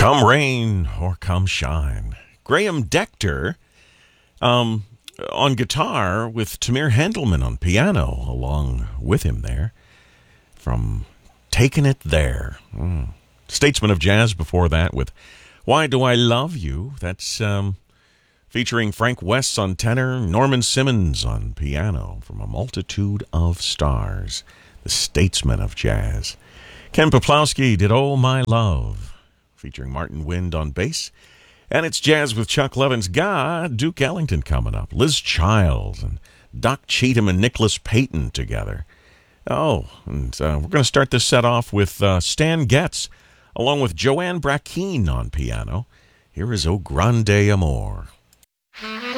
Come rain or come shine. Graham Decter on guitar with Tamir Handelman on piano along with him there from Taking It There. Statesman of Jazz before that with Why Do I Love You? That's featuring Frank West on tenor, Norman Simmons on piano from A Multitude of Stars. The Statesman of Jazz. Ken Poplowski did Oh My Love, featuring Martin Wind on bass. And it's Jazz with Chuck Levin's got Duke Ellington coming up. Liz Childs and Doc Cheatham and Nicholas Payton together. Oh, and we're going to start this set off with Stan Getz, along with Joanne Brackeen on piano. Here is O Grande Amor.